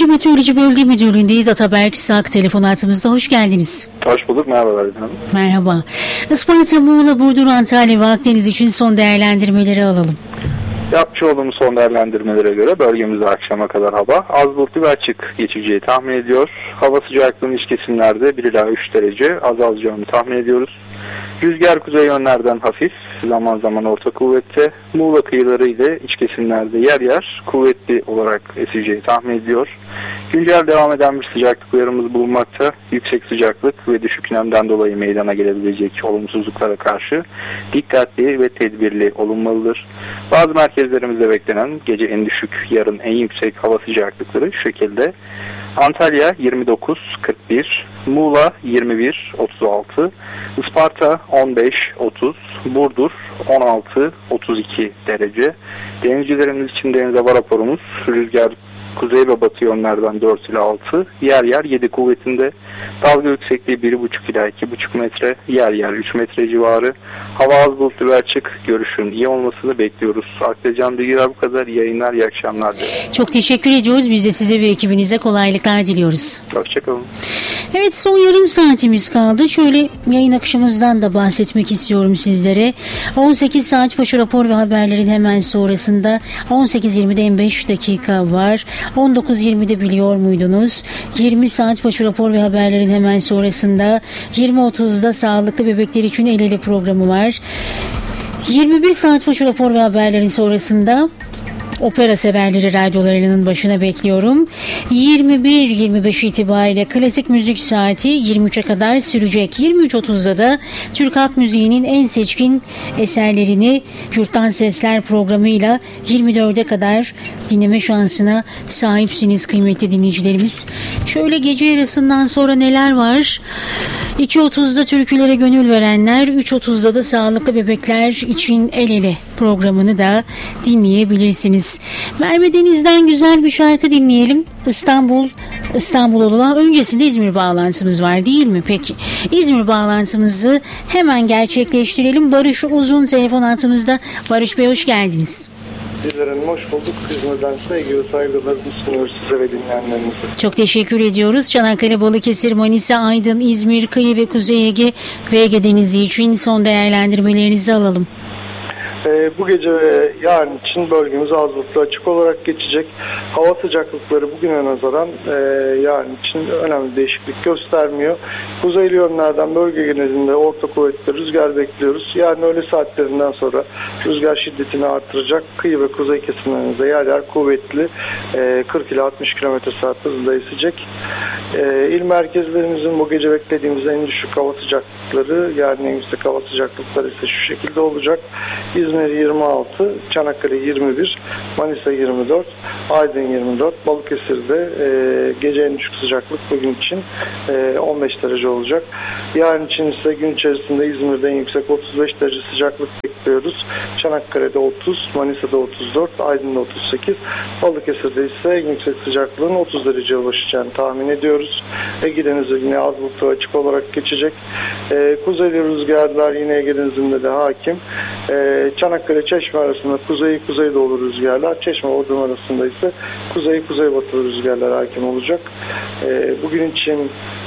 Hidroloji Meteoroloji Bölge Müdürlüğü'ndeyiz. Ataberk Sak telefon hattımızda. Hoş geldiniz. Hoş bulduk. Merhabalar efendim. Merhaba. Isparta, Muğla, Burdur, Antalya ve Akdeniz için son değerlendirmeleri alalım. Yapmış olduğumuz son değerlendirmelere göre bölgemizde akşama kadar hava az bulutlu ve açık geçeceği tahmin ediyor. Hava sıcaklığının iç kesimlerde 1 ila 3 derece azalacağını tahmin ediyoruz. Rüzgar kuzey yönlerden hafif, zaman zaman orta kuvvette, Muğla kıyıları ile iç kesimlerde yer yer kuvvetli olarak eseceği tahmin ediyor. Güncel devam eden bir sıcaklık uyarımız bulunmakta. Yüksek sıcaklık ve düşük nemden dolayı meydana gelebilecek olumsuzluklara karşı dikkatli ve tedbirli olunmalıdır. Bazı merkezlerimizde beklenen gece en düşük, yarın en yüksek hava sıcaklıkları şu şekilde: Antalya 29-41, Muğla 21-36, Isparta 15-30, Burdur 16-32 derece. Denizcilerimiz için deniz hava raporumuz: rüzgar kuzey ve batı yönlerden 4 ila 6, yer yer 7 kuvvetinde, dalga yüksekliği 1,5 ila 2,5 metre, yer yer 3 metre civarı. Hava az bulutlu ve açık, görüşün iyi olmasını bekliyoruz. Aktaracağım bilgiler bu kadar. İyi yayınlar, iyi akşamlar dilerim. Çok teşekkür ediyoruz. Biz de size ve ekibinize kolaylıklar diliyoruz. Hoşçakalın. Evet, son yarım saatimiz kaldı. Şöyle yayın akışımızdan da bahsetmek istiyorum sizlere. 18 saat başı rapor ve haberlerin hemen sonrasında 18.20'de M5 dakika var. 19.20'de biliyor muydunuz? 20 saat başı rapor ve haberlerin hemen sonrasında 20.30'da sağlıklı bebekler için el ele programı var. 21 saat başı rapor ve haberlerin sonrasında opera severleri radyolarının başına bekliyorum. 21.25 itibariyle klasik müzik saati 23'e kadar sürecek. 23.30'da da Türk halk müziğinin en seçkin eserlerini Yurttan Sesler programıyla 24'e kadar dinleme şansına sahipsiniz kıymetli dinleyicilerimiz. Şöyle gece yarısından sonra neler var? 2.30'da türkülere gönül verenler, 3.30'da da sağlıklı bebekler için el ele programını da dinleyebilirsiniz. Merve Deniz'den güzel bir şarkı dinleyelim. İstanbul olan öncesinde İzmir bağlantımız var değil mi? Peki. İzmir bağlantımızı hemen gerçekleştirelim. Barış Uzun telefon hattımızda. Barış Bey, hoş geldiniz. Sizlerin hoş bulduk. İzmir'den sevgi ve saygılarımı sunuyoruz size ve dinleyenlerinize. Çok teşekkür ediyoruz. Çanakkale, Balıkesir, Manisa, Aydın, İzmir, Kıyı ve Kuzey Ege ve Ege Denizi için son değerlendirmelerinizi alalım. Bu gece ve yarın için bölgemiz az bulutlu açık olarak geçecek. Hava sıcaklıkları bugüne nazaran yarın için önemli değişiklik göstermiyor. Kuzeyli yönlerden bölge genelinde orta kuvvetli rüzgar bekliyoruz. Yarın öğle saatlerinden sonra rüzgar şiddetini artıracak. Kıyı ve kuzey kesimlerinde yer yer kuvvetli 40 ila 60 km/saat hızında esecek. İl merkezlerimizin bu gece beklediğimiz en düşük hava sıcaklıkları, yarın en yüksek hava sıcaklıkları ise şu şekilde olacak: İzmir 26, Çanakkale 21, Manisa 24, Aydın 24, Balıkesir'de gece en düşük sıcaklık bugün için 15 derece olacak. Yarın için ise gün içerisinde İzmir'de en yüksek 35 derece sıcaklık bekliyoruz. Çanakkale'de 30, Manisa'da 34, Aydın'da 38, Balıkesir'de ise en yüksek sıcaklığın 30 dereceye ulaşacağını tahmin ediyoruz. Ege Denizi yine az bulutlu açık olarak geçecek. Kuzeyli rüzgarlar yine Ege Denizi'nde de hakim. Çanakkale Çeşme arasında kuzeydoğu rüzgarlar, Çeşme Bodrum arasında ise kuzeybatı rüzgarlar hakim olacak. Bugün için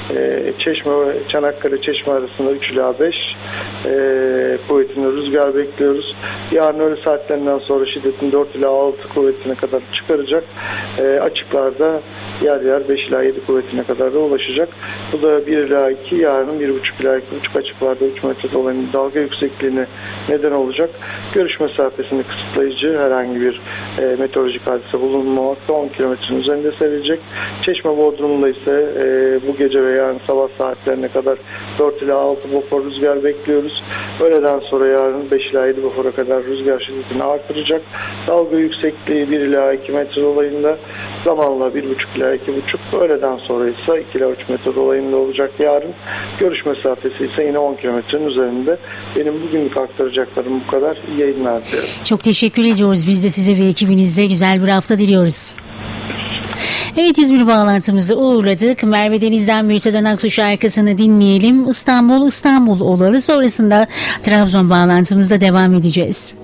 Çanakkale Çeşme arasında 3 ila 5 kuvvetinde rüzgar bekliyoruz. Yarın öğle saatlerinden sonra şiddetin 4 ila 6 kuvvetine kadar çıkaracak. Açıklarda yer yer 5 ila 7 kuvvetine kadar da ulaşacak. Bu da 1 ila 2, yarının 1,5 ila 2,5 açıklarda 3 metre dolayında dalga yüksekliğine neden olacak. Görüş mesafesini kısıtlayıcı herhangi bir meteorolojik hadise bulunmamakta, 10 kilometrenin üzerinde serilecek. Çeşme Bodrum'da ise bu gece ve yarın sabah saatlerine kadar 4 ila 6 bofor rüzgar bekliyoruz. Öğleden sonra yarın 5 ila 7 bofora kadar rüzgar şiddetini artıracak. Dalga yüksekliği 1 ila 2 metre dolayında, zamanla 1,5 ila 2,5, öğleden sonra ise 2 ila 3 metre dolayında olacak yarın. Görüş mesafesi ise yine 10 kilometrenin üzerinde. Benim bugünlük aktaracaklarım bu kadar. İyi yayınlar diliyorum. Çok teşekkür ediyoruz. Biz de size ve ekibinize güzel bir hafta diliyoruz. Evet, İzmir bağlantımızı uğurladık. Merve Deniz'den bir Sezen Aksu şarkısını dinleyelim. İstanbul olalı, sonrasında Trabzon bağlantımızda devam edeceğiz.